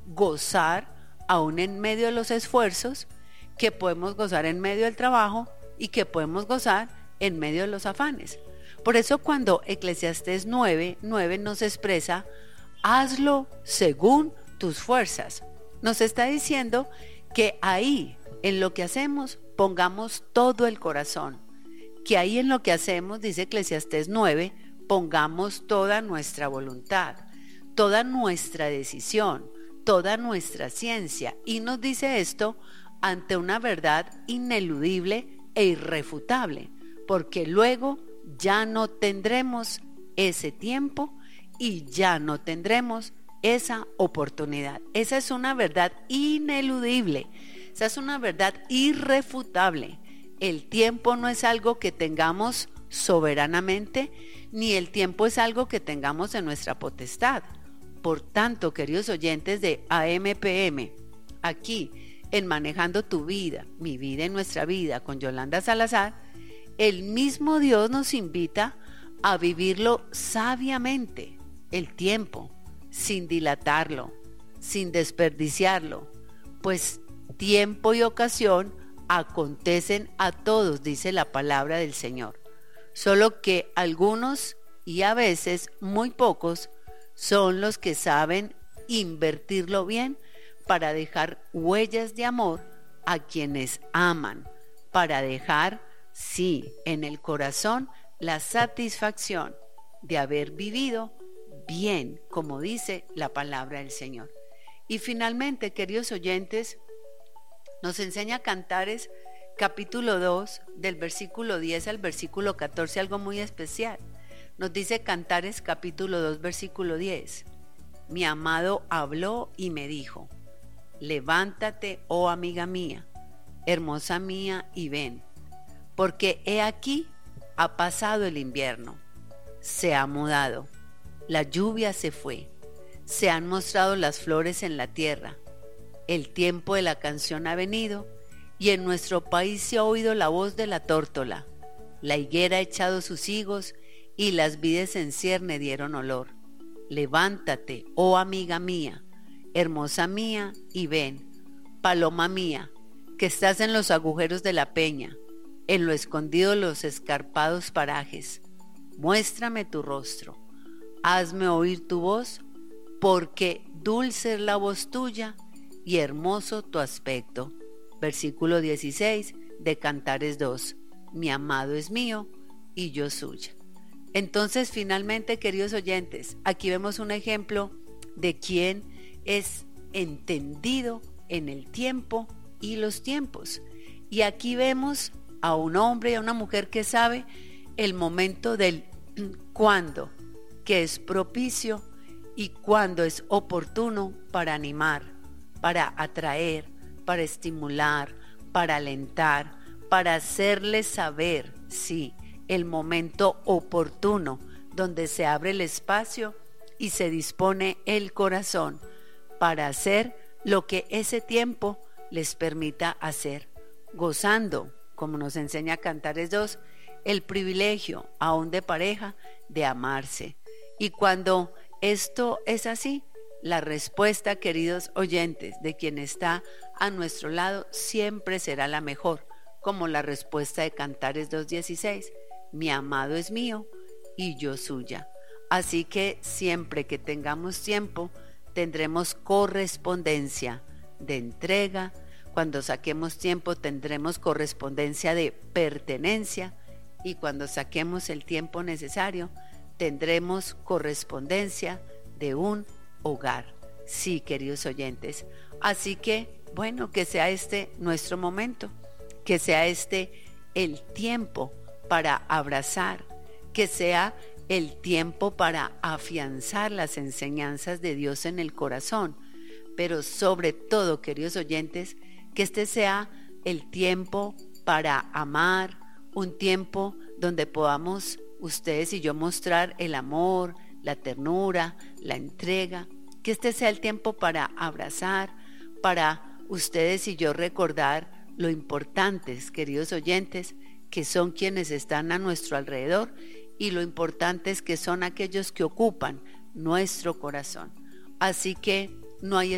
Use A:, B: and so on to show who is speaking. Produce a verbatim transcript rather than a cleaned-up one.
A: gozar aún en medio de los esfuerzos, que podemos gozar en medio del trabajo y que podemos gozar en medio de los afanes. Por eso cuando Eclesiastés nueve, nueve nos expresa, hazlo según tus fuerzas. Nos está diciendo que ahí, en lo que hacemos, pongamos todo el corazón. Que ahí en lo que hacemos, dice Eclesiastés nueve, pongamos toda nuestra voluntad, toda nuestra decisión, toda nuestra ciencia. Y nos dice esto ante una verdad ineludible e irrefutable, porque luego ya no tendremos ese tiempo y ya no tendremos esa oportunidad. Esa es una verdad ineludible, esa es una verdad irrefutable. El tiempo no es algo que tengamos soberanamente, ni el tiempo es algo que tengamos en nuestra potestad. Por tanto, queridos oyentes de A M P M, aquí en Manejando tu Vida, mi vida y nuestra vida con Yolanda Salazar, el mismo Dios nos invita a vivirlo sabiamente, el tiempo, sin dilatarlo, sin desperdiciarlo, pues tiempo y ocasión acontecen a todos, dice la palabra del Señor. Solo que algunos, y a veces muy pocos, son los que saben invertirlo bien para dejar huellas de amor a quienes aman, para dejar, sí, en el corazón la satisfacción de haber vivido bien, como dice la palabra del Señor. Y finalmente, queridos oyentes, nos enseña Cantares capítulo dos, del versículo diez al versículo catorce, algo muy especial. Nos dice Cantares capítulo dos, versículo diez. Mi amado habló y me dijo, levántate, oh amiga mía, hermosa mía, y ven, porque he aquí ha pasado el invierno, se ha mudado, la lluvia se fue, se han mostrado las flores en la tierra, el tiempo de la canción ha venido, y en nuestro país se ha oído la voz de la tórtola, la higuera ha echado sus higos, y las vides en cierne dieron olor. Levántate, oh amiga mía, hermosa mía, y ven, paloma mía, que estás en los agujeros de la peña, en lo escondido de los escarpados parajes. Muéstrame tu rostro, hazme oír tu voz, porque dulce es la voz tuya y hermoso tu aspecto. Versículo dieciséis de Cantares dos. Mi amado es mío y yo suya. Entonces, finalmente, queridos oyentes, aquí vemos un ejemplo de quién es entendido en el tiempo y los tiempos. Y aquí vemos a un hombre y a una mujer que sabe el momento del cuándo, que es propicio, y cuándo es oportuno para animar, para atraer, para estimular, para alentar, para hacerles saber, sí, el momento oportuno donde se abre el espacio y se dispone el corazón para hacer lo que ese tiempo les permita hacer, gozando, como nos enseña Cantares dos, el privilegio, aún de pareja, de amarse. Y cuando esto es así, la respuesta, queridos oyentes, de quien está a nuestro lado siempre será la mejor, como la respuesta de Cantares dos dieciséis. Mi amado es mío y yo suya. Así que siempre que tengamos tiempo, tendremos correspondencia de entrega. Cuando saquemos tiempo, tendremos correspondencia de pertenencia. Y cuando saquemos el tiempo necesario, tendremos correspondencia de un hogar. Sí, queridos oyentes. Así que, bueno, que sea este nuestro momento, que sea este el tiempo para abrazar, que sea el tiempo para afianzar las enseñanzas de Dios en el corazón, pero sobre todo, queridos oyentes, que este sea el tiempo para amar, un tiempo donde podamos ustedes y yo mostrar el amor, la ternura, la entrega, que este sea el tiempo para abrazar, para ustedes y yo recordar lo importantes, queridos oyentes, que son quienes están a nuestro alrededor y lo importantes que son aquellos que ocupan nuestro corazón. Así que no hay